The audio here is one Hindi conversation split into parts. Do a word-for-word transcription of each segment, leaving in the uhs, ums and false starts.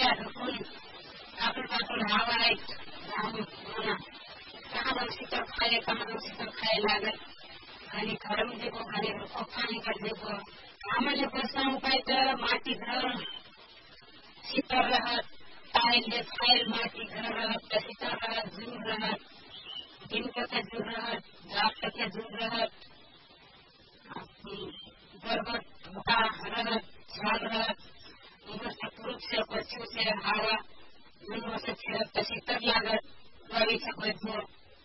या ढुकून काटून काटून हवा आहेत म्हणा कहाँ शीतल खाए कहाँ शीतल खाए लागत आणि घर में देखो घरे पानी कर देखो हमारे प्रश्न उपाय तो माटी घर शीतल रहत टाइल फाइल माटी घर रहत शीतल रहत जूर रहत दिन के जूर रहत रात के जूर रहत गर्भवत भूखा रहत झाल रहत मस्त पुरुष से पशु से हवा दोनों से खेलत शीतल लागत गड़ी से बैठो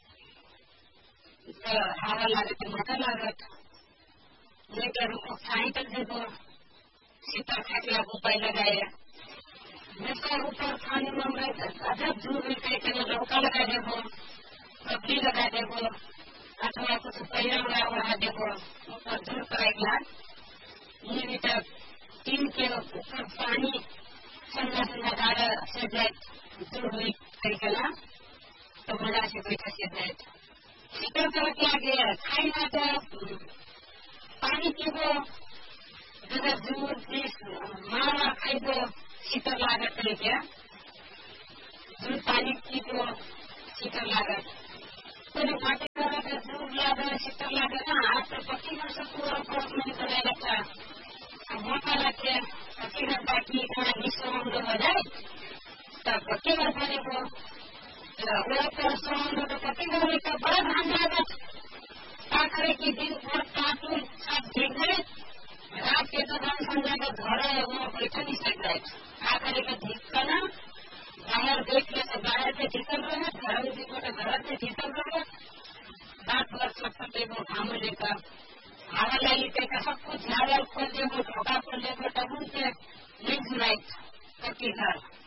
हवा लागत मजा लागत लेकर छाई तक देखो शीतल खाटला उपाय लगाए जिसका ऊपर खाने में अदब दूर करके लौका लगा देखो कपड़ी लगा देखो अथवा कुछ पैरा उड़ा देखो ऊपर दूर करेगा ये भी तक टीम के ऊपर पानी ठंडा ठंडा गाड़ा से जाए दूर हुई करके ना तो मजा से बैठा से जाए शीतल का क्या गया खाई ना तो पानी पीबो जगह दूर देश मारा खाइबो शीतल लागत करके दूध पानी पीबो शीतल लागत तो माटी का दूर लागत शीतल लागत ना आज तो पक्की में सब पूरा फर्क नहीं करे लगता मौका लगते पक्की में बाकी इतना विश्व हम लोग हो जाए तब पक्की में पानी को वो कर सोम तो पक्की में का बड़ा ध्यान लागत आखिर की दिन भर काटून सब देख गए रात के दौरान संजय का घर है वो बैठा नहीं सकता है आखिर का धिक्कना बाहर देख ले तो बाहर से ढिकल रहे घर में देखो तो घर से ढिकल रहे रात भर सब देखो घाम लेकर हवा लगी का सब कुछ झाड़ खोल देखो ढोका खोल देखो तब उनसे नहीं सुनाई कच्ची घर